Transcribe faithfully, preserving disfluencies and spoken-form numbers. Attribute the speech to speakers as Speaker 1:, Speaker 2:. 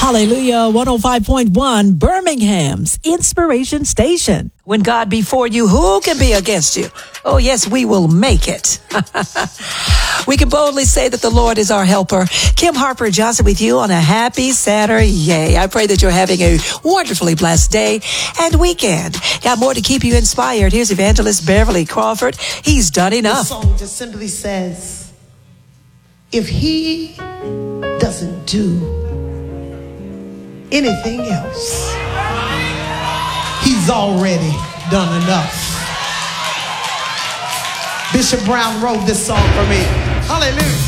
Speaker 1: Hallelujah, one oh five point one, Birmingham's Inspiration Station. When God be for you, who can be against you? Oh, yes, we will make it. We can boldly say that the Lord is our helper. Kim Harper Johnson with you on a happy Saturday. I pray that you're having a wonderfully blessed day and weekend. Got more to keep you inspired. Here's Evangelist Beverly Crawford. He's done enough.
Speaker 2: The song just simply says, if he doesn't do anything else, he's already done enough. Bishop Brown wrote this song for me. Hallelujah.